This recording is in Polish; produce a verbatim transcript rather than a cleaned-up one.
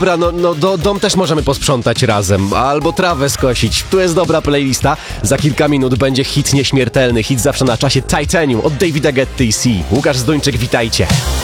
Dobra, no, no do, dom też możemy posprzątać razem, albo trawę skosić. Tu jest dobra playlista. Za kilka minut będzie hit nieśmiertelny, hit zawsze na czasie Titanium od Davida Guetta i C. Łukasz Zduńczyk, witajcie.